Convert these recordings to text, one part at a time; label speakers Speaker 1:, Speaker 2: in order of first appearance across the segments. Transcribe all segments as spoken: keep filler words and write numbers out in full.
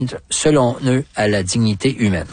Speaker 1: selon eux, à la dignité humaine.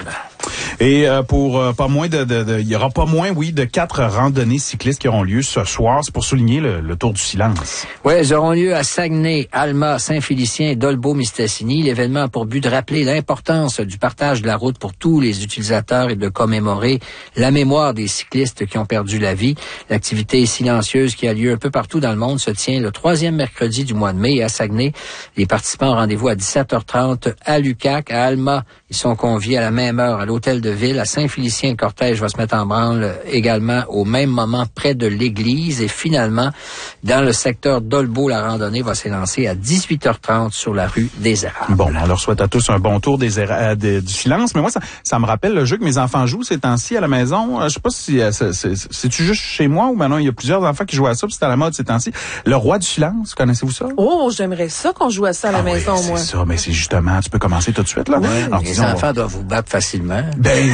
Speaker 2: Et euh, pour euh, pas moins de, de, de, il y aura pas moins, oui, de quatre randonnées cyclistes qui auront lieu ce soir. C'est pour souligner le, le Tour du Silence.
Speaker 1: Oui, elles auront lieu à Saguenay, Alma, Saint-Félicien et Dolbeau-Mistassini. L'événement a pour but de rappeler l'importance du partage de la route pour tous les utilisateurs et de commémorer la mémoire des cyclistes qui ont perdu la vie. L'activité silencieuse qui a lieu un peu partout dans le monde se tient le troisième mercredi du mois de mai à Saguenay. Les participants ont rendez-vous à dix-sept heures trente à l'U Q A C. À Alma, ils sont conviés à la même heure à l'hôtel de ville. À Saint-Félicien, le cortège va se mettre en branle également au même moment près de l'église. Et finalement, dans le secteur d'Olbeau, la randonnée va s'élancer à dix-huit heures trente sur la rue des Érables.
Speaker 2: Bon, on leur souhaite à tous un bon tour des éra- de, du silence. Mais moi, ça, ça me rappelle le jeu que mes enfants jouent ces temps-ci à la maison. Euh, je sais pas si euh, c'est, c'est, c'est-tu juste chez moi ou maintenant il y a plusieurs enfants qui jouent à ça, puis c'est à la mode ces temps-ci. Le Roi du silence, connaissez-vous ça?
Speaker 3: Oh, j'aimerais ça qu'on joue à ça à la
Speaker 2: ah
Speaker 3: maison,
Speaker 2: oui,
Speaker 3: moi.
Speaker 2: C'est ça, mais c'est justement, tu peux commencer tout de suite, là.
Speaker 1: Oui,
Speaker 2: Alors,
Speaker 1: les
Speaker 2: disons,
Speaker 1: enfants doivent vous battre facilement.
Speaker 2: Ben,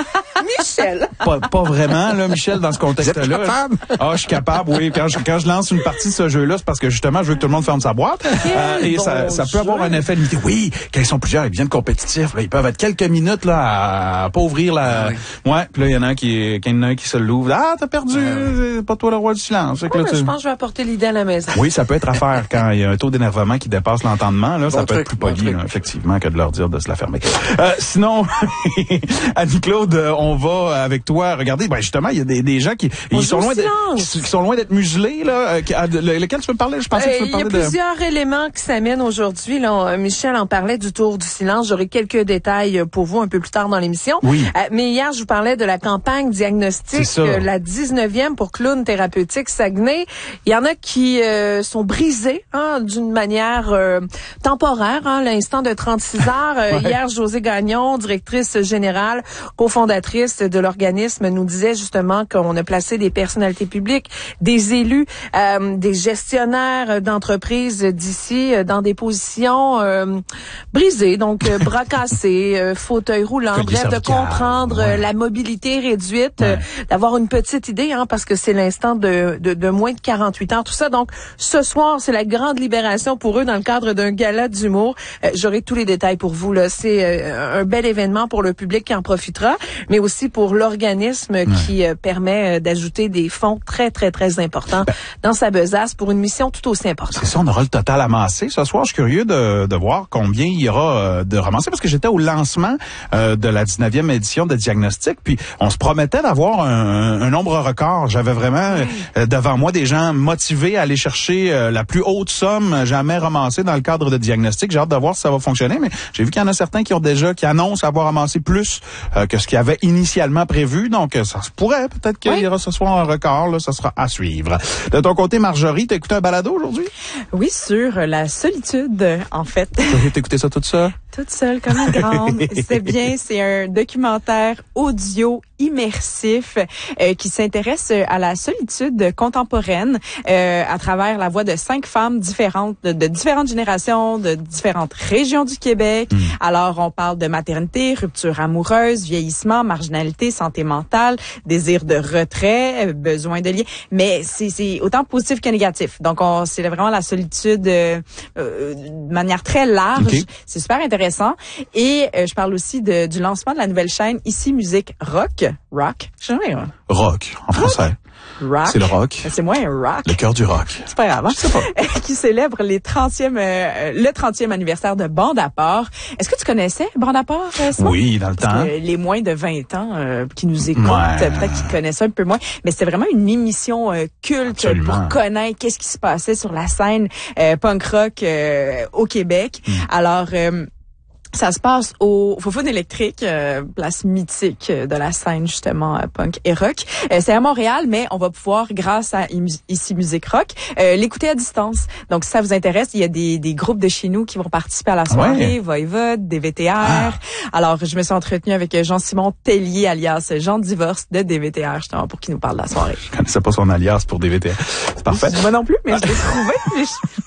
Speaker 3: Michel!
Speaker 2: pas, pas vraiment, là, Michel, dans ce contexte-là.
Speaker 1: Vous êtes capable?
Speaker 2: Ah, je suis capable, oui. Quand je, quand je lance une partie de ce jeu-là, c'est parce que justement, je veux que tout le monde ferme sa boîte. Euh, et
Speaker 3: bon
Speaker 2: ça, ça peut
Speaker 3: jeu.
Speaker 2: avoir un effet limité. Oui, quand ils sont plusieurs, ils deviennent compétitifs. Là, ils peuvent être quelques minutes là à pas ouvrir la.
Speaker 1: Ah oui.
Speaker 2: Ouais. Puis là, il y en a un qui, qui, y en a un qui se l'ouvre. Ah, t'as perdu. C'est pas toi le roi du silence. Fait que
Speaker 3: Ouais,
Speaker 2: là,
Speaker 3: mais
Speaker 2: tu-
Speaker 3: je pense que je vais apporter l'idée à la maison.
Speaker 2: Oui, ça peut être à faire quand il y a un taux d'énervement qui dépasse l'entendement. Là, ça
Speaker 1: Bon
Speaker 2: peut
Speaker 1: truc,
Speaker 2: être plus
Speaker 1: bon
Speaker 2: poli,
Speaker 1: truc.
Speaker 2: là, effectivement, que de leur dire de se la fermer. Euh, sinon, Annie-Claude, euh, on va avec toi regarder. Ben justement, il y a des, des gens qui
Speaker 3: On
Speaker 2: ils
Speaker 3: joue
Speaker 2: sont
Speaker 3: au
Speaker 2: loin d'être,
Speaker 3: silence.
Speaker 2: qui, qui sont loin d'être muselés là. Euh, qui- à de- le- lequel tu veux me parler? Je pensais que tu
Speaker 3: Euh,
Speaker 2: veux
Speaker 3: Il y a
Speaker 2: parler de.
Speaker 3: plusieurs éléments qui s'amènent aujourd'hui. Là, on- Michel en parlait du Tour du silence. J'aurai quelques détails pour vous un peu plus tard dans l'émission.
Speaker 2: Oui.
Speaker 3: Euh, mais hier, je vous parlais de la campagne
Speaker 2: C'est
Speaker 3: diagnostique,
Speaker 2: ça.
Speaker 3: euh, la dix-neuvième pour Clown Thérapeutique Saguenay. Il y en a qui euh, sont brisés hein, d'une manière euh, temporaire. Hein, l'instant de trente-six heures. Euh,
Speaker 2: Ouais.
Speaker 3: Hier, Josée Gagnon, directrice générale, cofondatrice de l'organisme, nous disait justement qu'on a placé des personnalités publiques, des élus, euh, des gestionnaires d'entreprises d'ici euh, dans des positions euh, brisées, donc euh, bras cassés, euh, fauteuil roulant,
Speaker 2: Collier
Speaker 3: bref, de
Speaker 2: cervical,
Speaker 3: comprendre euh,
Speaker 2: ouais.
Speaker 3: la mobilité réduite, euh,
Speaker 2: Ouais.
Speaker 3: d'avoir une petite idée, hein, parce que c'est l'instant de, de, de moins de quarante-huit ans, tout ça. Donc, ce soir, c'est la grande libération pour eux dans le cadre d'un gala d'humour. Euh, J'aurai tous les détails pour vous. Là, c'est euh, un bel événement pour le public qui en profitera, mais aussi pour l'organisme
Speaker 2: Ouais.
Speaker 3: qui euh, permet euh, d'ajouter des fonds très, très, très importants
Speaker 2: Ben,
Speaker 3: dans sa besace pour une mission tout aussi importante.
Speaker 2: C'est ça, on aura le total amassé. Ce soir, je suis curieux de, de voir combien il y aura euh, de ramassés, parce que j'étais au lancement euh, de la dix-neuvième édition de Diagnostic, puis on se promettait d'avoir un, un nombre record. J'avais vraiment euh, devant moi des gens motivés à aller chercher euh, la plus haute somme jamais ramassée dans le cadre de Diagnostic. J'ai hâte de voir si ça va fonctionner, mais j'ai vu qu'il y en a certains qui ont déjà, qui annoncent avoir ramassé plus euh, que ce qu'ils avaient initialement prévu. Donc, euh, ça se pourrait. Peut-être qu'il
Speaker 3: Oui.
Speaker 2: y aura ce soir un record. Là, ça sera à suivre. De ton côté, Marjorie, t'as écouté un balado aujourd'hui?
Speaker 4: Oui, sur la solitude, en fait.
Speaker 2: T'as écouté ça toute seule?
Speaker 4: Toute seule comme une grande. C'est bien, c'est un documentaire audio immersif euh, qui s'intéresse à la solitude contemporaine euh, à travers la voix de cinq femmes différentes, de, de différentes générations, de différentes régions du Québec.
Speaker 2: Mm.
Speaker 4: Alors, on parle de maternité, rupture amoureuse, vieillissement, marginalité, santé mentale, désir de retrait, euh, besoin de lien. Mais c'est, c'est autant positif que négatif. Donc, on, c'est vraiment la solitude euh, euh, de manière très large.
Speaker 2: Okay.
Speaker 4: C'est super intéressant. Et euh, je parle aussi de, du lancement de la nouvelle chaîne Ici Musique Rock. Rock. Je sais jamais, hein.
Speaker 2: Rock, en français.
Speaker 4: Rock.
Speaker 2: C'est le rock.
Speaker 4: C'est moins un rock.
Speaker 2: Le cœur du rock.
Speaker 4: C'est pas grave. Hein?
Speaker 2: Je sais pas.
Speaker 4: Qui célèbre les trentième, euh, le trentième anniversaire de Bande à part. Est-ce que tu connaissais Bande à part, euh, Simon?
Speaker 2: Oui, dans le
Speaker 4: Parce
Speaker 2: temps.
Speaker 4: que les moins de vingt ans euh, qui nous écoutent,
Speaker 2: Ouais.
Speaker 4: euh, peut-être qu'ils connaissent un peu moins. Mais c'était vraiment une émission euh, culte
Speaker 2: Absolument.
Speaker 4: pour connaître qu'est-ce qui se passait sur la scène euh, punk rock euh, au Québec.
Speaker 2: Mm.
Speaker 4: Alors... Euh, ça se passe au Faux-Foune électrique, euh, place mythique de la scène justement euh, punk et rock. Euh, c'est à Montréal, mais on va pouvoir, grâce à Imu- Ici Musique Rock, euh, l'écouter à distance. Donc si ça vous intéresse, il y a des, des groupes de chez nous qui vont participer à la soirée,
Speaker 2: Ouais.
Speaker 4: Voivode, D V T R.
Speaker 2: Ah.
Speaker 4: Alors je me suis entretenue avec Jean-Simon Tellier, alias Jean Divorce de D V T R, justement pour qu'il nous parle de la soirée.
Speaker 2: Je connaissais pas son alias pour D V T. C'est parfait.
Speaker 4: Moi non plus, mais je l'ai trouvé.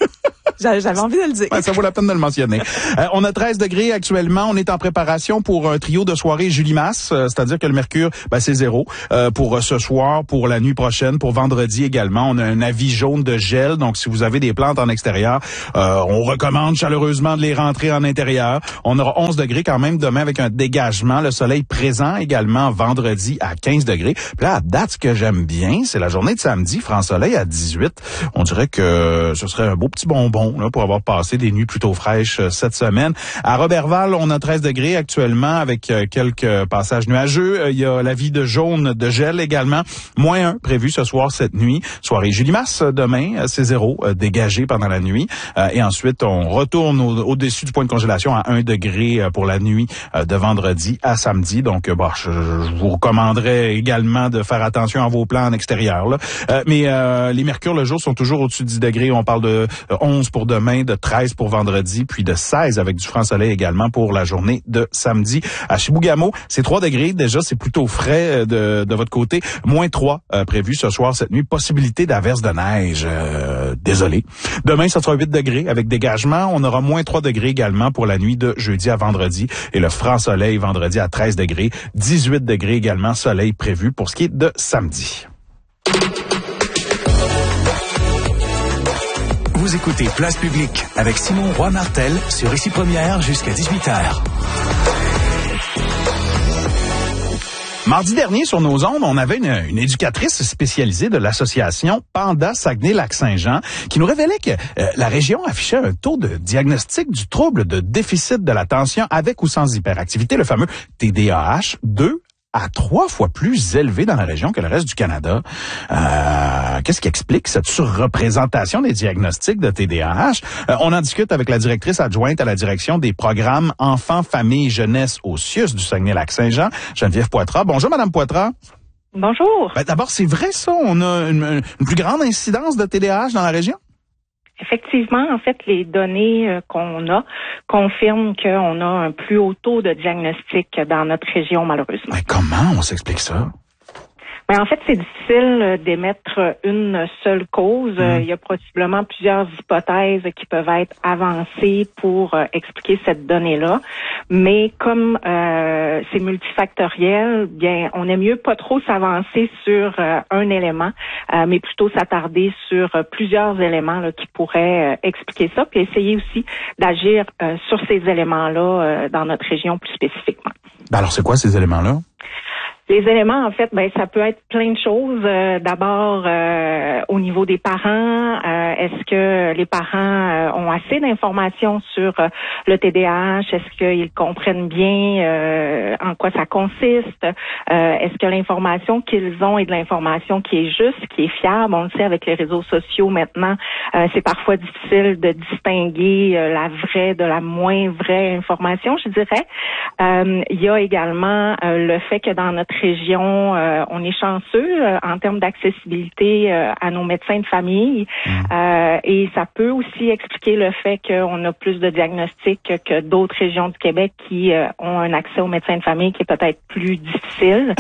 Speaker 4: J'avais envie de le dire.
Speaker 2: Ouais, ça vaut la peine de le mentionner. Euh, on a treize degrés actuellement. On est en préparation pour un trio de soirée Julie Masse, euh, c'est-à-dire que le mercure, ben, c'est zéro euh, pour euh, ce soir, pour la nuit prochaine, pour vendredi également. On a un avis jaune de gel. Donc, si vous avez des plantes en extérieur, euh, on recommande chaleureusement de les rentrer en intérieur. On aura onze degrés quand même demain avec un dégagement. Le soleil présent également vendredi à quinze degrés. Puis là, à date, ce que j'aime bien, c'est la journée de samedi, franc soleil à dix-huit. On dirait que ce serait un beau petit bonbon là, pour avoir passé des nuits plutôt fraîches euh, cette semaine. À Roberval, on a treize degrés actuellement avec euh, quelques passages nuageux. Euh, il y a l'avis de jaune de gel également. Moins un prévu ce soir, cette nuit. Soirée Julie Masse demain, euh, c'est zéro euh, dégagé pendant la nuit. Euh, et ensuite, on retourne au, au-dessus du point de congélation à un degré euh, pour la nuit euh, de vendredi à samedi. Donc, euh, bon, je, je vous recommanderais également de faire attention à vos plans en extérieur. Là. Euh, mais euh, les mercures le jour sont toujours au-dessus de dix degrés. On parle de euh, onze pour demain, de treize pour vendredi, puis de seize avec du franc soleil également pour la journée de samedi. À Chibougamau, c'est trois degrés. Déjà, c'est plutôt frais de, de votre côté. Moins trois euh, prévu ce soir, cette nuit. Possibilité d'averse de neige. Euh, désolé. Demain, ça sera huit degrés avec dégagement. On aura moins trois degrés également pour la nuit de jeudi à vendredi. Et le franc soleil vendredi à treize degrés. dix-huit degrés également, soleil prévu pour ce qui est de samedi.
Speaker 5: Vous écoutez Place Publique avec Simon Roy-Martel sur Ici Première jusqu'à dix-huit heures.
Speaker 2: Mardi dernier, sur nos ondes, on avait une, une éducatrice spécialisée de l'association Panda Saguenay-Lac-Saint-Jean qui nous révélait que euh, la région affichait un taux de diagnostic du trouble de déficit de l'attention avec ou sans hyperactivité, le fameux T D A H, deux à trois fois plus élevé dans la région que le reste du Canada. Euh, qu'est-ce qui explique cette surreprésentation des diagnostics de T D A H? Euh, on en discute avec la directrice adjointe à la direction des programmes Enfants, Famille, Jeunesse au C I U S du Saguenay-Lac-Saint-Jean, Geneviève Poitras. Bonjour, Madame Poitras.
Speaker 6: Bonjour.
Speaker 2: Ben, d'abord, c'est vrai ça? On a une, une plus grande incidence de T D A H dans la région?
Speaker 6: Effectivement, en fait, les données euh, qu'on a confirment qu'on a un plus haut taux de diagnostic dans notre région, malheureusement.
Speaker 2: Mais comment on s'explique ça?
Speaker 6: Mais en fait, c'est difficile d'émettre une seule cause. Mmh. Il y a possiblement plusieurs hypothèses qui peuvent être avancées pour euh, expliquer cette donnée-là. Mais comme euh, c'est multifactoriel, bien, on aime mieux pas trop s'avancer sur euh, un élément, euh, mais plutôt s'attarder sur euh, plusieurs éléments là, qui pourraient euh, expliquer ça, puis essayer aussi d'agir euh, sur ces éléments-là euh, dans notre région plus spécifiquement.
Speaker 2: Ben alors, c'est quoi ces éléments-là?
Speaker 6: Les éléments, en fait, ben ça peut être plein de choses. Euh, d'abord, euh, au niveau des parents, euh, est-ce que les parents euh, ont assez d'informations sur euh, le T D A H? Est-ce qu'ils comprennent bien euh, en quoi ça consiste? Euh, est-ce que l'information qu'ils ont est de l'information qui est juste, qui est fiable? On le sait avec les réseaux sociaux maintenant, euh, c'est parfois difficile de distinguer euh, la vraie de la moins vraie information, je dirais. Euh, il y a également euh, le fait que dans notre région, euh, on est chanceux euh, en termes d'accessibilité euh, à nos médecins de famille mmh. euh, et ça peut aussi expliquer le fait qu'on a plus de diagnostics que d'autres régions du Québec qui euh, ont un accès aux médecins de famille qui est peut-être plus difficile.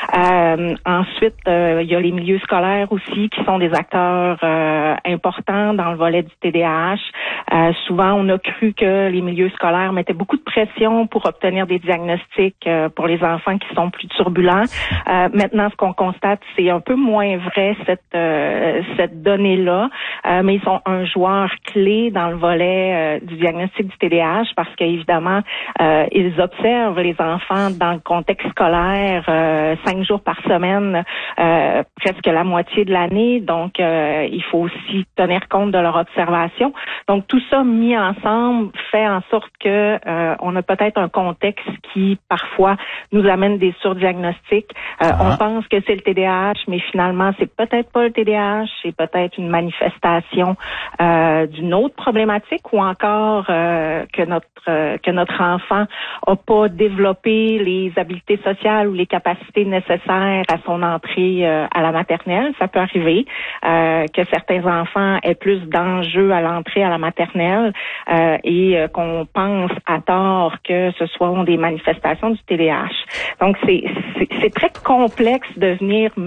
Speaker 6: Euh, ensuite, euh, il y a les milieux scolaires aussi qui sont des acteurs euh, importants dans le volet du T D A H. Euh, souvent, on a cru que les milieux scolaires mettaient beaucoup de pression pour obtenir des diagnostics euh, pour les enfants qui sont plus turbulents. Euh, maintenant, ce qu'on constate, c'est un peu moins vrai cette euh, cette donnée-là, euh, mais ils sont un joueur clé dans le volet euh, du diagnostic du T D A H parce qu'évidemment, euh, ils observent les enfants dans le contexte scolaire euh, cinq jours par semaine, euh, presque la moitié de l'année. Donc, euh, il faut aussi tenir compte de leur observation. Donc, tout ça mis ensemble fait en sorte que euh, on a peut-être un contexte qui parfois nous amène des surdiagnostics. Euh, ah. On pense que c'est le T D A H, mais finalement, c'est peut-être pas le T D A H, c'est peut-être une manifestation euh, d'une autre problématique ou encore euh, que notre euh, que notre enfant a pas développé les habiletés sociales ou les capacités nécessaires à son entrée euh, à la maternelle. Ça peut arriver euh, que certains enfants aient plus d'enjeux à l'entrée à la maternelle euh, et euh, qu'on pense à tort que ce soit des manifestations du T D A H. Donc, c'est, c'est, c'est très complexe de venir mettre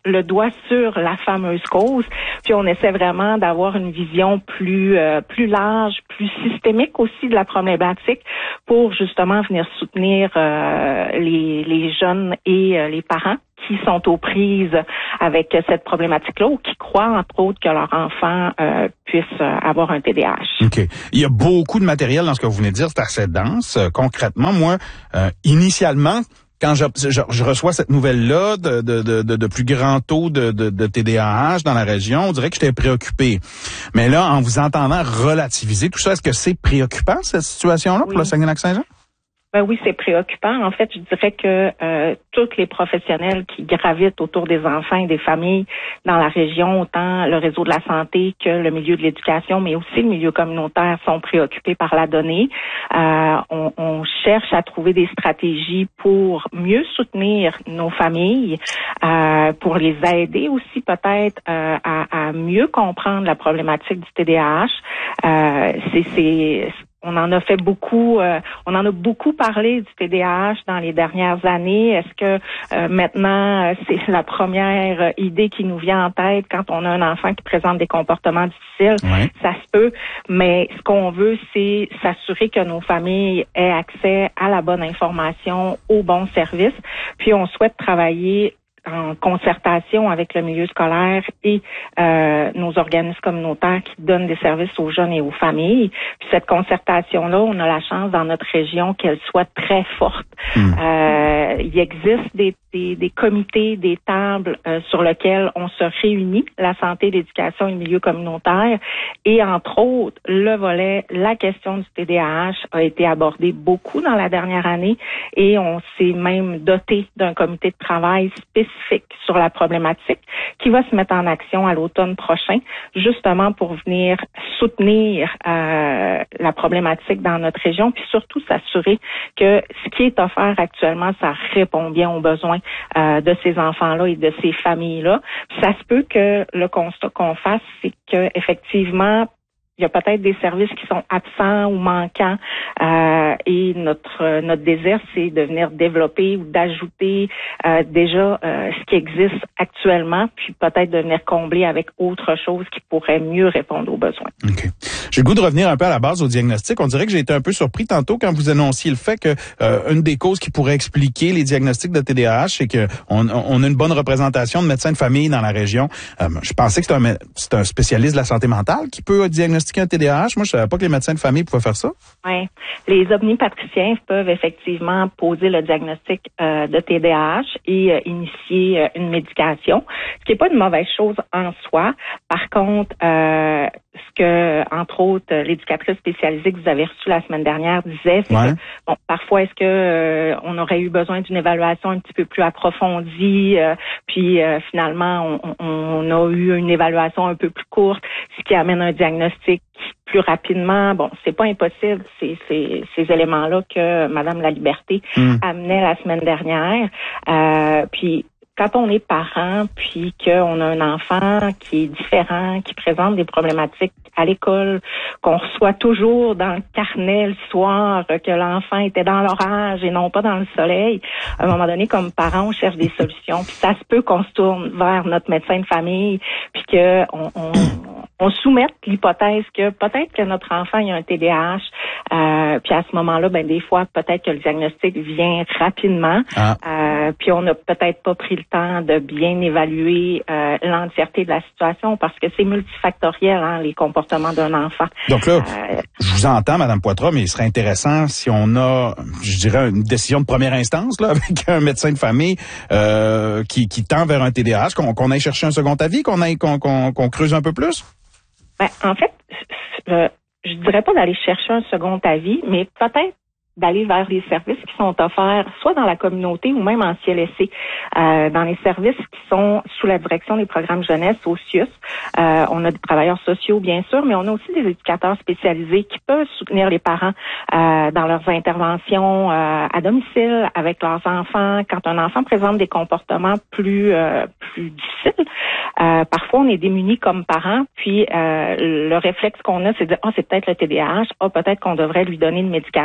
Speaker 6: le doigt sur la fameuse cause, puis on essaie vraiment d'avoir une vision plus euh, plus large, plus systémique aussi de la problématique pour justement venir soutenir euh, les, les jeunes et euh, les parents qui sont aux prises avec cette problématique-là ou qui croient, entre autres, que leur enfant euh, puisse avoir un T D A H.
Speaker 2: OK. Il y a beaucoup de matériel dans ce que vous venez de dire, c'est assez dense. Euh, concrètement, moi, euh, initialement, quand je, je, je reçois cette nouvelle-là de, de, de, de plus grand taux de, de, de T D A H dans la région, on dirait que j'étais préoccupé. Mais là, en vous entendant relativiser tout ça, est-ce que c'est préoccupant, cette situation-là, oui, pour le Saguenay-Lac-Saint-Jean?
Speaker 6: Ben oui, c'est préoccupant. En fait, je dirais que euh, tous les professionnels qui gravitent autour des enfants et des familles dans la région, autant le réseau de la santé que le milieu de l'éducation, mais aussi le milieu communautaire, sont préoccupés par la donnée. Euh, on, on cherche à trouver des stratégies pour mieux soutenir nos familles, euh, pour les aider aussi peut-être euh, à, à mieux comprendre la problématique du T D A H. Euh, c'est, c'est On en a fait beaucoup, euh, on en a beaucoup parlé du T D A H dans les dernières années. Est-ce que euh, maintenant, euh, c'est la première euh, idée qui nous vient en tête quand on a un enfant qui présente des comportements difficiles?
Speaker 2: Ouais.
Speaker 6: Ça se peut, mais ce qu'on veut, c'est s'assurer que nos familles aient accès à la bonne information, aux bons services. Puis on souhaite travailler en concertation avec le milieu scolaire et euh, nos organismes communautaires qui donnent des services aux jeunes et aux familles. Puis cette concertation-là, on a la chance dans notre région qu'elle soit très forte. Mmh. Euh, il existe des, des, des comités, des tables euh, sur lesquelles on se réunit, la santé, l'éducation et le milieu communautaire. Et entre autres, le volet, la question du T D A H a été abordée beaucoup dans la dernière année et on s'est même doté d'un comité de travail spécifique sur la problématique qui va se mettre en action à l'automne prochain, justement pour venir soutenir euh, la problématique dans notre région, puis surtout s'assurer que ce qui est offert actuellement, ça répond bien aux besoins euh, de ces enfants-là et de ces familles-là. Puis ça se peut que le constat qu'on fasse, c'est que effectivement, il y a peut-être des services qui sont absents ou manquants euh, et notre notre désir, c'est de venir développer ou d'ajouter euh, déjà euh, ce qui existe actuellement, puis peut-être de venir combler avec autre chose qui pourrait mieux répondre aux besoins.
Speaker 2: OK. J'ai le goût de revenir un peu à la base au diagnostic. On dirait que j'ai été un peu surpris tantôt quand vous annonciez le fait que euh, une des causes qui pourrait expliquer les diagnostics de T D A H, c'est que on, on a une bonne représentation de médecins de famille dans la région. Euh, je pensais que c'est un, c'est un spécialiste de la santé mentale qui peut diagnostiquer un T D A H. Moi, je savais pas que les médecins de famille pouvaient faire ça.
Speaker 6: Oui. Les omnipatriciens peuvent effectivement poser le diagnostic euh, de T D A H et euh, initier euh, une médication, ce qui n'est pas une mauvaise chose en soi. Par contre, euh, ce que, entre autres, l'éducatrice spécialisée que vous avez reçue la semaine dernière disait, c'est ouais. que, bon, parfois, est-ce que euh, on aurait eu besoin d'une évaluation un petit peu plus approfondie, euh, puis euh, finalement, on, on a eu une évaluation un peu plus courte, ce qui amène un diagnostic plus rapidement. Bon, c'est pas impossible, c'est, c'est ces éléments-là que Madame Laliberté mmh. amenait la semaine dernière. Euh, puis quand on est parent, puis qu'on a un enfant qui est différent, qui présente des problématiques à l'école, qu'on reçoit toujours dans le carnet le soir que l'enfant était dans l'orage et non pas dans le soleil, à un moment donné, comme parent, on cherche des solutions. Puis ça se peut qu'on se tourne vers notre médecin de famille, puis que on, on, on soumette l'hypothèse que peut-être que notre enfant il a un T D A H. Euh, puis à ce moment-là, ben des fois, peut-être que le diagnostic vient rapidement. Ah. Euh, puis on n'a peut-être pas pris le temps de bien évaluer euh, l'entièreté de la situation parce que c'est multifactoriel, hein, les comportements d'un enfant.
Speaker 2: Donc là, euh, je vous entends, Madame Poitras, mais il serait intéressant si on a, je dirais, une décision de première instance là, avec un médecin de famille euh, qui, qui tend vers un T D A H, qu'on, qu'on aille chercher un second avis, qu'on aille, qu'on, qu'on, qu'on creuse un peu plus?
Speaker 6: Ben, en fait, euh, je dirais pas d'aller chercher un second avis, mais peut-être d'aller vers les services qui sont offerts, soit dans la communauté ou même en C L S C, euh, dans les services qui sont sous la direction des programmes jeunesse au C I U S. Euh, on a des travailleurs sociaux, bien sûr, mais on a aussi des éducateurs spécialisés qui peuvent soutenir les parents euh, dans leurs interventions euh, à domicile avec leurs enfants. Quand un enfant présente des comportements plus euh, plus difficiles, euh, parfois on est démunis comme parents, puis euh, le réflexe qu'on a, c'est de dire « Ah, oh, c'est peut-être le T D A H, ah, oh, peut-être qu'on devrait lui donner une médication ».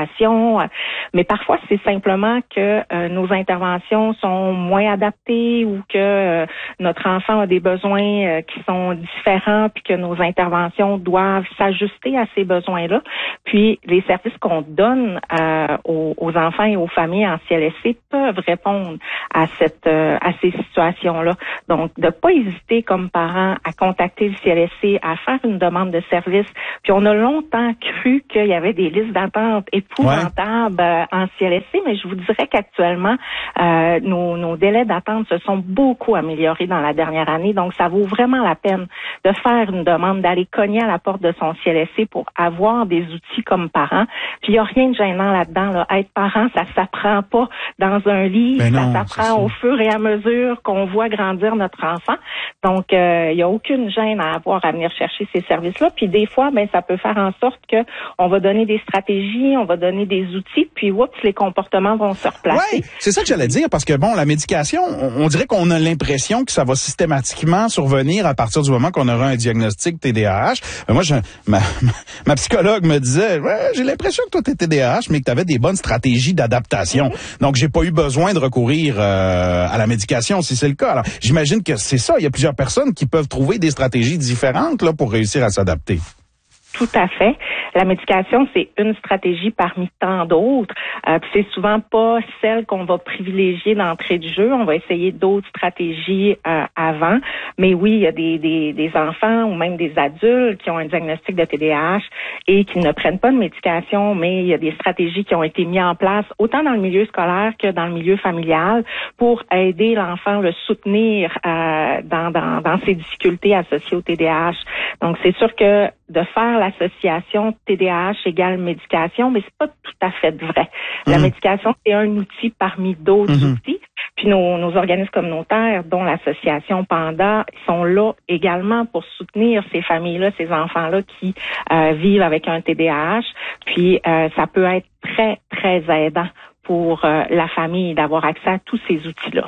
Speaker 6: Mais parfois, c'est simplement que euh, nos interventions sont moins adaptées ou que euh, notre enfant a des besoins euh, qui sont différents puis que nos interventions doivent s'ajuster à ces besoins-là. Puis, les services qu'on donne euh, aux, aux enfants et aux familles en C L S C peuvent répondre à cette euh, à ces situations-là. Donc, de pas hésiter comme parent à contacter le C L S C, à faire une demande de service. Puis, on a longtemps cru qu'il y avait des listes d'attente épouvantables ouais. euh, en C L S C, mais je vous dirais qu'actuellement, euh, nos, nos délais d'attente se sont beaucoup améliorés dans la dernière année. Donc, ça vaut vraiment la peine de faire une demande, d'aller cogner à la porte de son C L S C pour avoir des outils comme parent. Puis, il n'y a rien de gênant là-dedans. Là. Être parent, ça s'apprend pas dans un livre, non, ça s'apprend au fur et à mesure qu'on voit grandir notre enfant. Donc, euh, il n'y a aucune gêne à avoir à venir chercher ces services-là. Puis, des fois, ben, ça peut faire en sorte que on va donner des stratégies, on va donner des outils, puis oups, les comportements vont se replacer.
Speaker 2: Oui, c'est ça que j'allais dire, parce que bon, la médication, on, on dirait qu'on a l'impression que ça va systématiquement survenir à partir du moment qu'on aura un diagnostic T D A H. Euh, moi, je, ma, ma psychologue me disait, ouais, j'ai l'impression que toi t'es T D A H, mais que tu avais des bonnes stratégies d'adaptation. Mm-hmm. Donc, j'ai pas eu besoin de recourir euh, à la médication si c'est le cas. Alors, j'imagine que c'est ça. Il y a plusieurs personnes qui peuvent trouver des stratégies différentes là pour réussir à s'adapter.
Speaker 6: Tout à fait. La médication, c'est une stratégie parmi tant d'autres. Euh, puis c'est souvent pas celle qu'on va privilégier d'entrée de jeu. On va essayer d'autres stratégies euh, avant. Mais oui, il y a des, des, des enfants ou même des adultes qui ont un diagnostic de T D A H et qui ne prennent pas de médication, mais il y a des stratégies qui ont été mises en place autant dans le milieu scolaire que dans le milieu familial pour aider l'enfant, le soutenir euh, dans, dans, dans ses difficultés associées au T D A H. Donc, c'est sûr que de faire l'association T D A H égale médication, mais c'est pas tout à fait vrai. La mmh. médication, c'est un outil parmi d'autres mmh. outils. Puis nos, nos organismes communautaires, dont l'association Panda, sont là également pour soutenir ces familles-là, ces enfants-là qui euh, vivent avec un T D A H. Puis euh, ça peut être très, très aidant pour euh, la famille d'avoir accès à tous ces outils-là.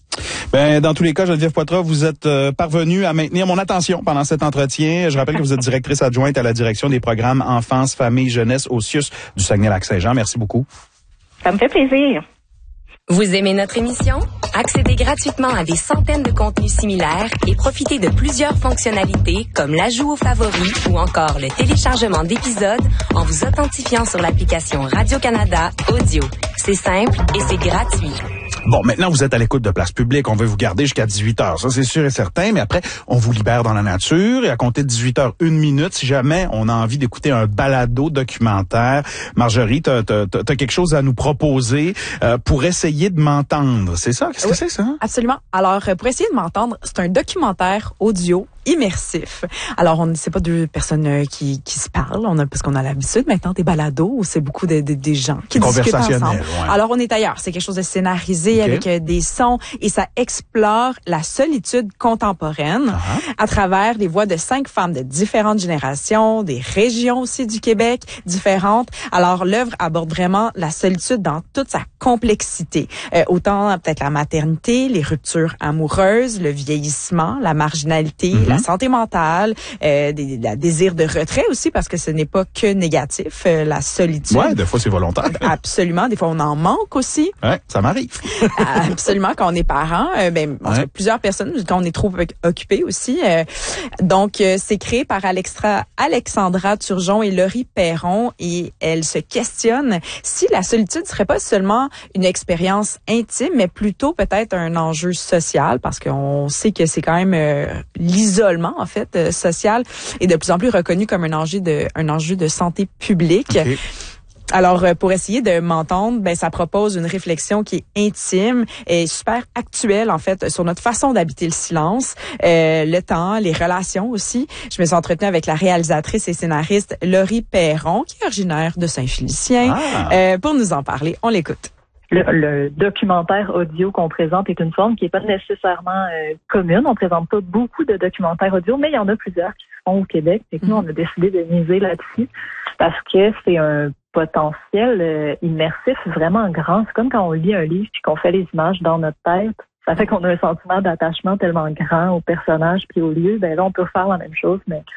Speaker 2: Ben, dans tous les cas, Geneviève Poitras, vous êtes euh, parvenue à maintenir mon attention pendant cet entretien. Je rappelle que vous êtes directrice adjointe à la direction des programmes enfance, famille, jeunesse au C I U S du Saguenay-Lac-Saint-Jean. Merci beaucoup.
Speaker 6: Ça me fait plaisir.
Speaker 7: Vous aimez notre émission? Accédez gratuitement à des centaines de contenus similaires et profitez de plusieurs fonctionnalités comme l'ajout aux favoris ou encore le téléchargement d'épisodes en vous authentifiant sur l'application Radio-Canada Audio. C'est simple et c'est gratuit.
Speaker 2: Bon, maintenant, vous êtes à l'écoute de Place Publique. On veut vous garder jusqu'à dix-huit heures. Ça, c'est sûr et certain. Mais après, on vous libère dans la nature. Et à compter de dix-huit heures, une minute, si jamais on a envie d'écouter un balado documentaire. Marjorie, t'as, t'as, t'as quelque chose à nous proposer euh, pour essayer de m'entendre. C'est ça? Qu'est-ce oui, que c'est, ça?
Speaker 4: Absolument. Alors, pour essayer de m'entendre, c'est un documentaire audio immersif. Alors, on ne sait pas deux personnes euh, qui, qui se parlent, on a, parce qu'on a l'habitude maintenant des balados où c'est beaucoup de, de, des gens qui discutent ensemble. Ouais. Alors, on est ailleurs. C'est quelque chose de scénarisé okay. avec euh, des sons et ça explore la solitude contemporaine uh-huh. à travers les voix de cinq femmes de différentes générations, des régions aussi du Québec différentes. Alors, l'œuvre aborde vraiment la solitude dans toute sa complexité. Euh, autant peut-être la maternité, les ruptures amoureuses, le vieillissement, la marginalité, mm-hmm. la santé mentale, euh, des, la désir de retrait aussi, parce que ce n'est pas que négatif, euh, la solitude.
Speaker 2: Ouais, des fois c'est volontaire.
Speaker 4: Absolument, des fois on en manque aussi.
Speaker 2: Ouais, ça m'arrive.
Speaker 4: Absolument, quand on est parent, euh, ben ouais. plusieurs personnes, quand on est trop occupé aussi. Euh, donc euh, c'est créé par Alextra, Alexandra Turgeon et Laurie Perron, et elle se questionne si la solitude serait pas seulement une expérience intime, mais plutôt peut-être un enjeu social, parce qu'on sait que c'est quand même euh, l'isolement en fait euh, social est de plus en plus reconnu comme un enjeu de un enjeu de santé publique. Okay. Alors, pour essayer de m'entendre, ben ça propose une réflexion qui est intime et super actuelle, en fait, sur notre façon d'habiter le silence, euh, le temps, les relations aussi. Je me suis entretenue avec la réalisatrice et scénariste Laurie Perron, qui est originaire de Saint-Félicien, ah. euh, pour nous en parler. On l'écoute.
Speaker 8: Le, le documentaire audio qu'on présente est une forme qui n'est pas nécessairement euh, commune. On présente pas beaucoup de documentaires audio, mais il y en a plusieurs qui se font au Québec. Et que nous, on a décidé de miser là-dessus parce que c'est un potentiel euh, immersif vraiment grand. C'est comme quand on lit un livre puis qu'on fait les images dans notre tête. Ça fait qu'on a un sentiment d'attachement tellement grand au personnage puis au lieu. Ben là, on peut faire la même chose, mais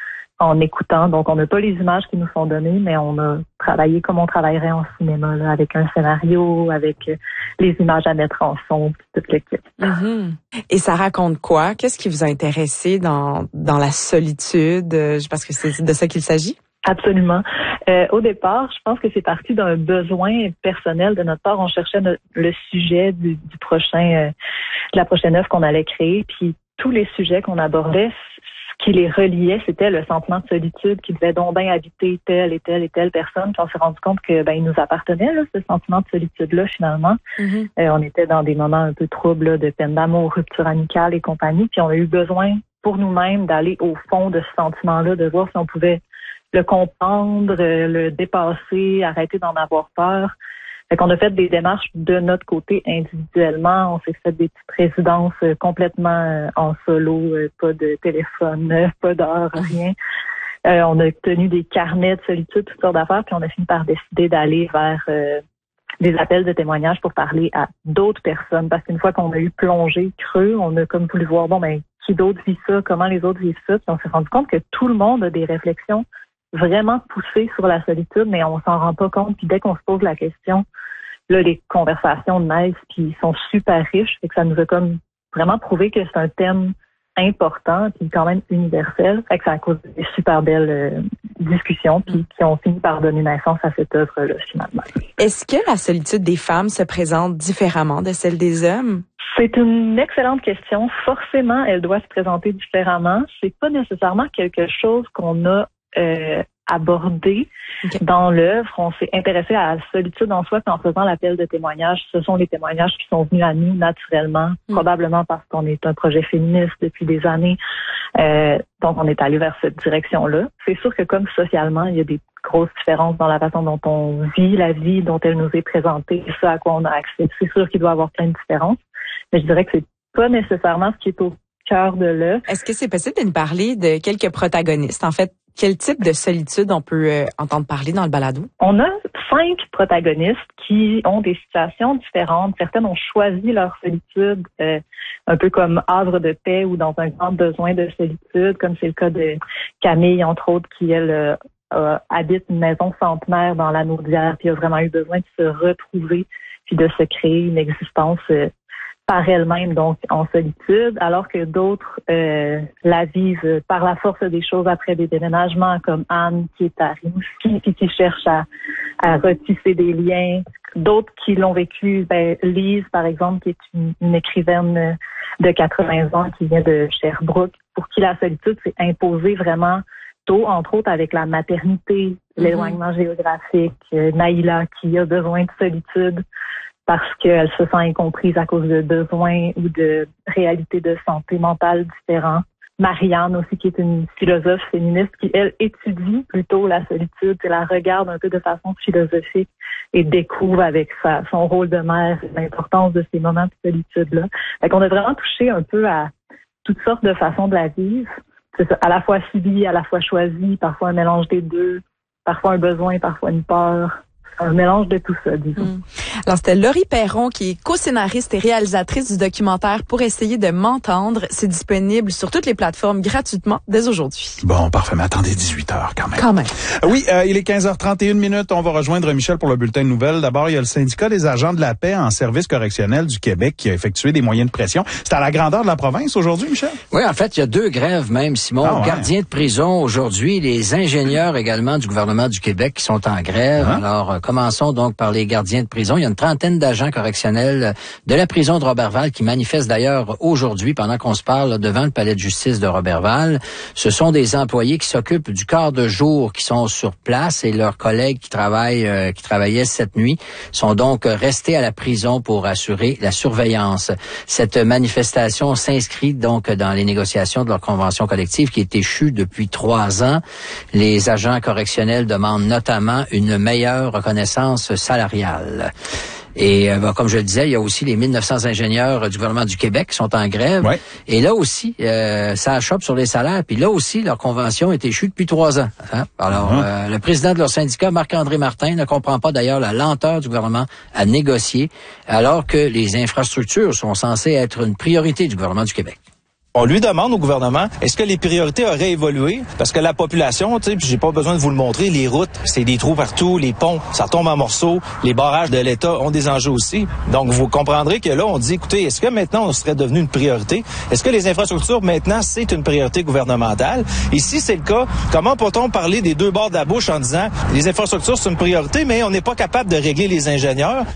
Speaker 8: en écoutant. Donc, on n'a pas les images qui nous sont données, mais on a travaillé comme on travaillerait en cinéma, là, avec un scénario, avec les images à mettre en son, toute l'équipe.
Speaker 4: Mm-hmm. Et ça raconte quoi? Qu'est-ce qui vous a intéressé dans, dans la solitude? Parce que c'est de ça qu'il s'agit?
Speaker 8: Absolument. Euh, au départ, je pense que c'est parti d'un besoin personnel de notre part. On cherchait no- le sujet du, du prochain, euh, de la prochaine œuvre qu'on allait créer, puis tous les sujets qu'on abordait, ce qui les reliait, c'était le sentiment de solitude qui devait donc bien habiter telle et telle et telle personne. Puis on s'est rendu compte que ben il nous appartenait là, ce sentiment de solitude-là finalement. Mm-hmm. Euh, on était dans des moments un peu troubles là, de peine d'amour, rupture amicale et compagnie. Puis on a eu besoin pour nous-mêmes d'aller au fond de ce sentiment-là, de voir si on pouvait le comprendre, le dépasser, arrêter d'en avoir peur. Fait qu'on a fait des démarches de notre côté individuellement. On s'est fait des petites résidences complètement en solo, pas de téléphone, pas d'heure, rien. Euh, on a tenu des carnets de solitude, toutes sortes d'affaires, puis on a fini par décider d'aller vers euh, des appels de témoignages pour parler à d'autres personnes. Parce qu'une fois qu'on a eu plongé creux, on a comme voulu voir, bon, ben, qui d'autres vit ça, comment les autres vivent ça, puis on s'est rendu compte que tout le monde a des réflexions vraiment poussé sur la solitude, mais on s'en rend pas compte. Puis dès qu'on se pose la question, là, les conversations naissent, puis sont super riches. Fait que ça nous a comme vraiment prouvé que c'est un thème important, puis quand même universel. Fait que ça a causé des super belles euh, discussions, puis qui ont fini par donner naissance à cette œuvre-là, finalement.
Speaker 4: Est-ce que la solitude des femmes se présente différemment de celle des hommes?
Speaker 8: C'est une excellente question. Forcément, elle doit se présenter différemment. C'est pas nécessairement quelque chose qu'on a Euh, abordé okay. dans l'œuvre. On s'est intéressé à la solitude en soi, puis en faisant l'appel de témoignages. Ce sont les témoignages qui sont venus à nous naturellement, mm. probablement parce qu'on est un projet féministe depuis des années. Euh, donc, on est allé vers cette direction-là. C'est sûr que comme socialement, il y a des grosses différences dans la façon dont on vit la vie, dont elle nous est présentée, ce à quoi on a accès. C'est sûr qu'il doit y avoir plein de différences, mais je dirais que c'est pas nécessairement ce qui est au cœur de l'œuvre.
Speaker 4: Est-ce que c'est possible de nous parler de quelques protagonistes? En fait, quel type de solitude on peut euh, entendre parler dans le balado?
Speaker 8: On a cinq protagonistes qui ont des situations différentes. Certaines ont choisi leur solitude, euh, un peu comme havre de paix ou dans un grand besoin de solitude, comme c'est le cas de Camille, entre autres, qui, elle, euh, euh, habite une maison centenaire dans la Naudière, puis a vraiment eu besoin de se retrouver, puis de se créer une existence euh, par elle-même, donc en solitude, alors que d'autres euh, la vivent par la force des choses après des déménagements, comme Anne qui est à Rimouski puis qui cherche à, à retisser des liens. D'autres qui l'ont vécu, ben, Lise, par exemple, qui est une, une écrivaine de quatre-vingts ans qui vient de Sherbrooke, pour qui la solitude s'est imposée vraiment tôt, entre autres avec la maternité, mm-hmm. l'éloignement géographique, euh, Naïla qui a besoin de solitude parce qu'elle se sent incomprise à cause de besoins ou de réalités de santé mentale différents. Marianne aussi, qui est une philosophe féministe qui, elle, étudie plutôt la solitude, elle la regarde un peu de façon philosophique et découvre avec sa, son rôle de mère l'importance de ces moments de solitude-là. Fait qu'on a vraiment touché un peu à toutes sortes de façons de la vivre. C'est ça, à la fois subie, à la fois choisie, parfois un mélange des deux, parfois un besoin, parfois une peur. Un mélange de tout ça, disons. Mmh.
Speaker 4: Alors, c'était Laurie Perron, qui est co-scénariste et réalisatrice du documentaire Pour essayer de m'entendre. C'est disponible sur toutes les plateformes gratuitement dès aujourd'hui.
Speaker 2: Bon, parfait. Mais attendez, dix-huit heures quand même.
Speaker 4: Quand même.
Speaker 2: Oui, euh, il est quinze heures trente et une minutes. On va rejoindre Michel pour le bulletin de nouvelles. D'abord, il y a le syndicat des agents de la paix en service correctionnel du Québec qui a effectué des moyens de pression. C'est à la grandeur de la province aujourd'hui, Michel?
Speaker 1: Oui, en fait, il y a deux grèves même, Simon. Ah ouais. Gardiens de prison aujourd'hui, les ingénieurs également du gouvernement du Québec qui sont en grève. Ah. Alors, euh, commençons donc par les gardiens de prison. Il y a une trentaine d'agents correctionnels de la prison de Roberval qui manifestent d'ailleurs aujourd'hui, pendant qu'on se parle, devant le palais de justice de Roberval. Ce sont des employés qui s'occupent du quart de jour, qui sont sur place, et leurs collègues qui travaillent, euh, qui travaillaient cette nuit sont donc restés à la prison pour assurer la surveillance. Cette manifestation s'inscrit donc dans les négociations de leur convention collective qui est échue depuis trois ans. Les agents correctionnels demandent notamment une meilleure reconnaissance salariale. Et euh, comme je le disais, il y a aussi les mille neuf cents ingénieurs du gouvernement du Québec qui sont en grève. Ouais. Et là aussi, euh, ça achoppe sur les salaires. Puis là aussi, leur convention est échue depuis trois ans. Hein? Alors, uh-huh. euh, le président de leur syndicat, Marc-André Martin, ne comprend pas d'ailleurs la lenteur du gouvernement à négocier, alors que les infrastructures sont censées être une priorité du gouvernement du Québec.
Speaker 9: On lui demande au gouvernement, est-ce que les priorités auraient évolué? Parce que la population, tu sais, puis j'ai pas besoin de vous le montrer, les routes, c'est des trous partout, les ponts, ça tombe en morceaux, les barrages de l'État ont des enjeux aussi. Donc, vous comprendrez que là, on dit, écoutez, est-ce que maintenant, on serait devenu une priorité? Est-ce que les infrastructures, maintenant, c'est une priorité gouvernementale? Et si c'est le cas, comment peut-on parler des deux bords de la bouche en disant, les infrastructures, c'est une priorité, mais on n'est pas capable de régler les ingénieurs?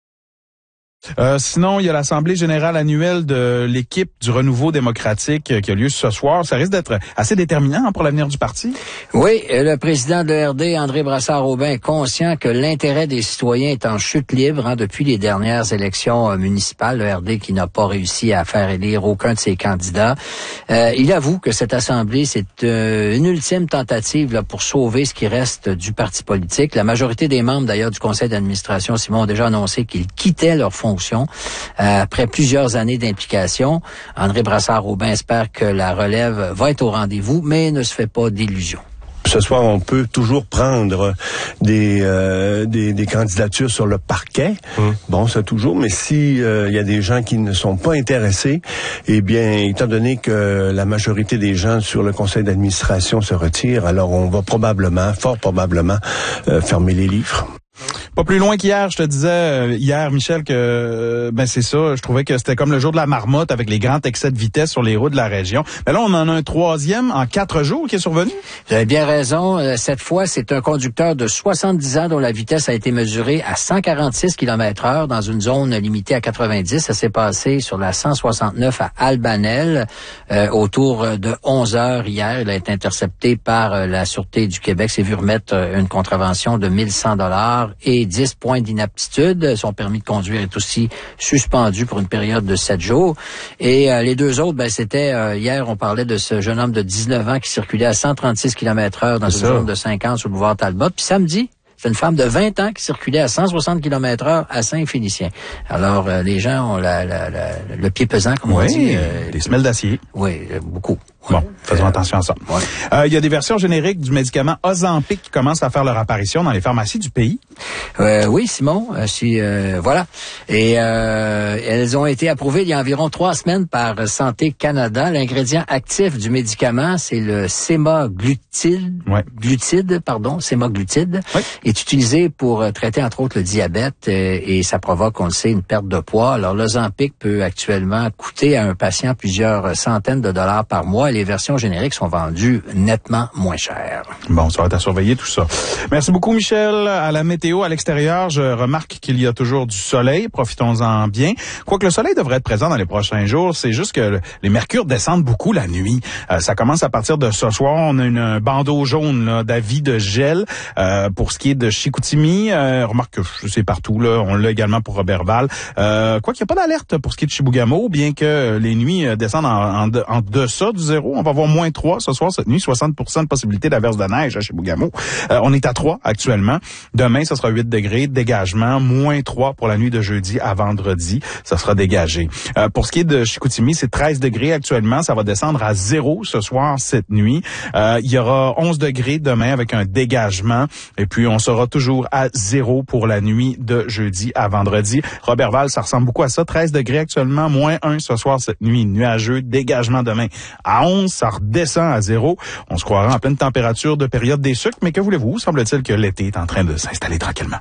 Speaker 2: Euh, sinon, il y a l'Assemblée générale annuelle de l'équipe du Renouveau démocratique euh, qui a lieu ce soir. Ça risque d'être assez déterminant pour l'avenir du parti.
Speaker 1: Oui, le président de l'E R D, André Brassard-Aubin, est conscient que l'intérêt des citoyens est en chute libre hein, depuis les dernières élections euh, municipales. Le R D qui n'a pas réussi à faire élire aucun de ses candidats. Euh, il avoue que cette Assemblée, c'est euh, une ultime tentative là, pour sauver ce qui reste du parti politique. La majorité des membres, d'ailleurs, du conseil d'administration, Simon, ont déjà annoncé qu'ils quittaient leur fonction. Euh, après plusieurs années d'implication, André Brassard-Aubin espère que la relève va être au rendez-vous, mais ne se fait pas d'illusions.
Speaker 10: Ce soir, on peut toujours prendre des euh, des, des candidatures sur le parquet. Hum. Bon, ça toujours, mais si euh, il y a des gens qui ne sont pas intéressés, eh bien, étant donné que la majorité des gens sur le conseil d'administration se retirent, alors on va probablement, fort probablement, euh, fermer les livres.
Speaker 2: Pas plus loin qu'hier, je te disais euh, hier, Michel, que euh, ben c'est ça, je trouvais que c'était comme le jour de la marmotte avec les grands excès de vitesse sur les routes de la région. Mais là, on en a un troisième en quatre jours qui est survenu.
Speaker 1: Vous avez bien raison. Cette fois, c'est un conducteur de soixante-dix ans dont la vitesse a été mesurée à cent quarante-six kilomètres heure dans une zone limitée à quatre-vingt-dix. Ça s'est passé sur la cent soixante-neuf à Albanel euh, autour de onze heures hier. Il a été intercepté par euh, la Sûreté du Québec. C'est vu remettre euh, une contravention de mille cent dollars et dix points d'inaptitude. Son permis de conduire est aussi suspendu pour une période de sept jours. Et euh, les deux autres, ben c'était euh, hier, on parlait de ce jeune homme de dix-neuf ans qui circulait à cent trente-six kilomètres heure dans une
Speaker 2: ça.
Speaker 1: zone de cinquante sur le boulevard Talbot. Puis samedi, c'est une femme de vingt ans qui circulait à cent soixante kilomètres heure à Saint-Félicien. Alors, euh, les gens ont la, la, la, le pied pesant, comme
Speaker 2: oui,
Speaker 1: on dit. Euh,
Speaker 2: des semelles d'acier.
Speaker 1: Oui, euh, beaucoup.
Speaker 2: Bon, faisons euh, attention à ça.
Speaker 1: Ouais.
Speaker 2: Euh, il y a des versions génériques du médicament Ozempic qui commencent à faire leur apparition dans les pharmacies du pays.
Speaker 1: Euh, oui, Simon. Euh, si, euh, voilà. Et euh, elles ont été approuvées il y a environ trois semaines par Santé Canada. L'ingrédient actif du médicament, c'est le sémaglutide.
Speaker 2: Ouais.
Speaker 1: Glutide, pardon, sémaglutide.
Speaker 2: Ouais.
Speaker 1: Est utilisé pour euh, traiter entre autres le diabète euh, et ça provoque, on le sait, une perte de poids. Alors, l'Ozempic peut actuellement coûter à un patient plusieurs centaines de dollars par mois. Les versions génériques sont vendues nettement moins chères.
Speaker 2: Bon, ça va être à surveiller tout ça. Merci beaucoup, Michel. À la météo, à l'extérieur, je remarque qu'il y a toujours du soleil. Profitons-en bien. Quoique le soleil devrait être présent dans les prochains jours, c'est juste que les mercures descendent beaucoup la nuit. Euh, ça commence à partir de ce soir. On a une, un bandeau jaune là, d'avis de gel euh, pour ce qui est de Chicoutimi. Euh, remarque que c'est partout. Là, on l'a également pour Roberval. Euh, Quoique il n'y a pas d'alerte pour ce qui est de Chibougamau, bien que les nuits descendent en, en, en deçà du zéro. On va avoir moins trois ce soir, cette nuit, soixante pour cent de possibilité d'averse de neige à Chibougamau. Euh, on est à trois actuellement. Demain, ça sera huit degrés, dégagement, moins trois pour la nuit de jeudi à vendredi. Ça sera dégagé. Euh, pour ce qui est de Chicoutimi, c'est treize degrés actuellement. Ça va descendre à zéro ce soir, cette nuit. Euh, il y aura onze degrés demain avec un dégagement. Et puis, on sera toujours à zéro pour la nuit de jeudi à vendredi. Roberval, ça ressemble beaucoup à ça. treize degrés actuellement, moins un ce soir, cette nuit. Nuageux, dégagement demain à onze, ça redescend à zéro. On se croira en pleine température de période des sucres, mais que voulez-vous? Semble-t-il que l'été est en train de s'installer tranquillement.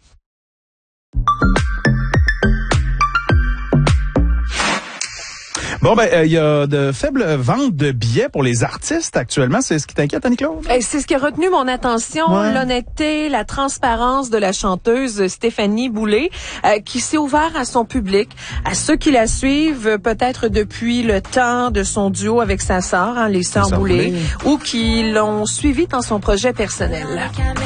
Speaker 2: Bon, ben, il euh, y a de faibles ventes de billets pour les artistes actuellement. C'est ce qui t'inquiète, Annie-Claude?
Speaker 3: Eh, c'est ce qui a retenu mon attention,
Speaker 2: ouais.
Speaker 3: L'honnêteté, la transparence de la chanteuse Stéphanie Boulay, euh, qui s'est ouverte à son public, à ceux qui la suivent peut-être depuis le temps de son duo avec sa sœur, hein, les sœurs Boulay, ou qui l'ont suivie dans son projet personnel.